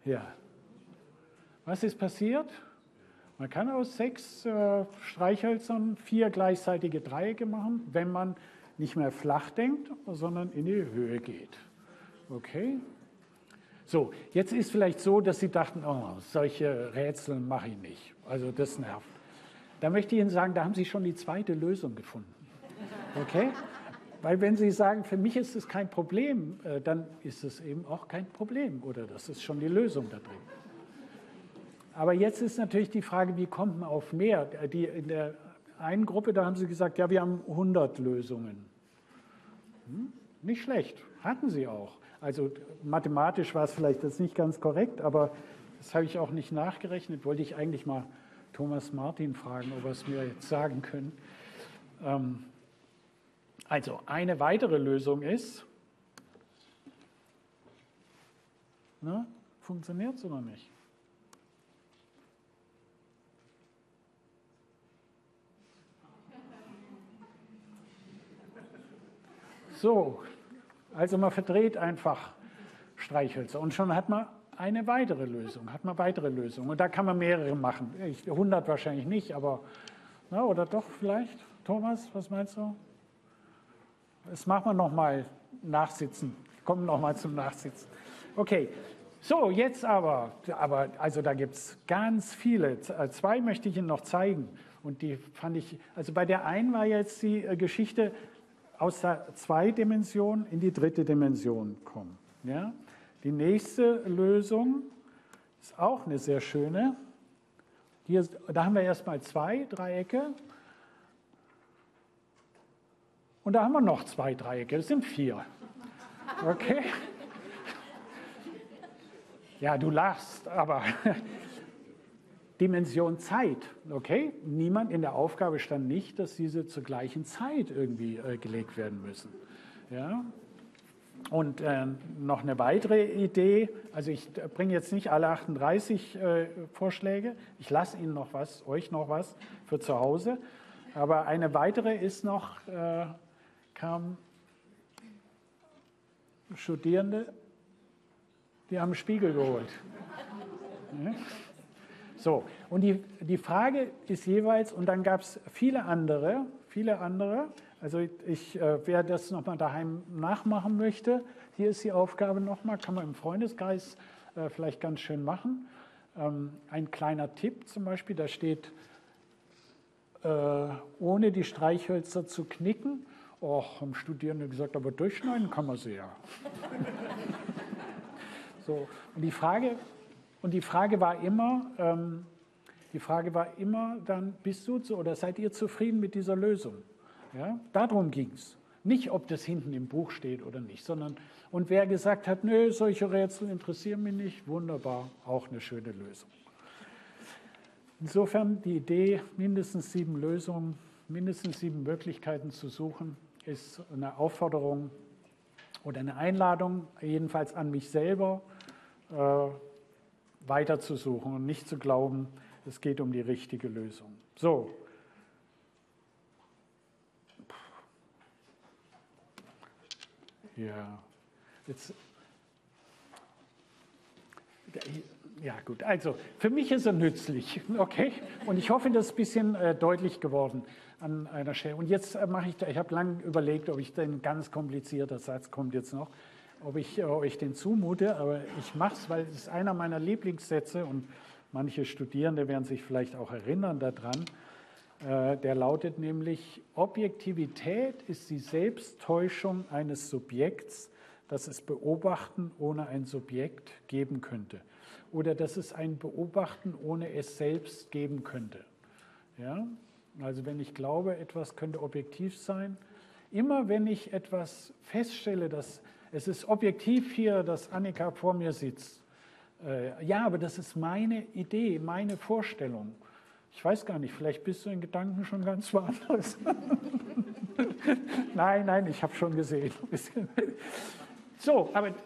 Ja. Was ist passiert? Man kann aus 6 Streichhölzern 4 gleichzeitige Dreiecke machen, wenn man nicht mehr flach denkt, sondern in die Höhe geht. Okay? So, jetzt ist vielleicht so, dass Sie dachten, oh, solche Rätsel mache ich nicht. Also das nervt. Da möchte ich Ihnen sagen, da haben Sie schon die zweite Lösung gefunden. Okay? Weil wenn Sie sagen, für mich ist es kein Problem, dann ist es eben auch kein Problem. Oder das ist schon die Lösung da drin. Aber jetzt ist natürlich die Frage, wie kommt man auf mehr? In der einen Gruppe, da haben Sie gesagt, ja, wir haben 100 Lösungen. Nicht schlecht, hatten Sie auch. Also mathematisch war es vielleicht jetzt nicht ganz korrekt, aber das habe ich auch nicht nachgerechnet. Wollte ich eigentlich mal Thomas Martin fragen, ob er es mir jetzt sagen können. Also eine weitere Lösung ist, funktioniert es oder nicht? So, also man verdreht einfach Streichhölzer und schon hat man eine weitere Lösung, Und da kann man mehrere machen. 100 wahrscheinlich nicht, aber, oder doch vielleicht? Thomas, was meinst du? Das machen wir nochmal nachsitzen. Kommen nochmal zum Nachsitzen. Okay, so jetzt also da gibt es ganz viele. 2 möchte ich Ihnen noch zeigen. Und die fand ich, also bei der einen war jetzt die Geschichte, aus der 2 Dimension in die 3. Dimension kommen. Ja? Die nächste Lösung ist auch eine sehr schöne. Da haben wir erstmal 2 Dreiecke. Und da haben wir noch 2 Dreiecke, das sind 4. Okay? Ja, du lachst, aber Dimension Zeit, okay? Niemand in der Aufgabe stand nicht, dass diese zur gleichen Zeit irgendwie gelegt werden müssen. Ja? Und noch eine weitere Idee, also ich bringe jetzt nicht alle 38 Vorschläge, ich lasse Ihnen noch was, euch noch was für zu Hause, aber eine weitere ist noch, kamen Studierende, die haben einen Spiegel geholt. Ja? So, und die Frage ist jeweils, und dann gab es viele andere, also wer das nochmal daheim nachmachen möchte, hier ist die Aufgabe nochmal, kann man im Freundeskreis vielleicht ganz schön machen. Ein kleiner Tipp zum Beispiel, da steht, ohne die Streichhölzer zu knicken. Och, haben Studierende gesagt, aber durchschneiden kann man sie ja. So, und die Frage war immer dann, bist du oder seid ihr zufrieden mit dieser Lösung? Ja, darum ging es. Nicht, ob das hinten im Buch steht oder nicht, sondern, und wer gesagt hat, nö, solche Rätsel interessieren mich nicht, wunderbar, auch eine schöne Lösung. Insofern die Idee, mindestens 7 Lösungen, mindestens 7 Möglichkeiten zu suchen, ist eine Aufforderung oder eine Einladung, jedenfalls an mich selber, weiterzusuchen und nicht zu glauben, es geht um die richtige Lösung. So. Ja. Jetzt. Ja, gut. Also, für mich ist er nützlich, okay? Und ich hoffe, das ist ein bisschen deutlich geworden an einer Stelle. Und jetzt mache ich habe lange überlegt, ob ich den ganz komplizierter Satz kommt jetzt noch, ob ich euch den zumute, aber ich mache es, weil es ist einer meiner Lieblingssätze und manche Studierende werden sich vielleicht auch erinnern daran. Der lautet nämlich, Objektivität ist die Selbsttäuschung eines Subjekts, das es Beobachten ohne ein Subjekt geben könnte. Oder dass es ein Beobachten ohne es selbst geben könnte. Ja? Also wenn ich glaube, etwas könnte objektiv sein, immer wenn ich etwas feststelle, dass es ist objektiv hier, dass Annika vor mir sitzt. Ja, aber das ist meine Idee, meine Vorstellung. Ich weiß gar nicht, vielleicht bist du in Gedanken schon ganz woanders. Nein, ich habe schon gesehen. So, aber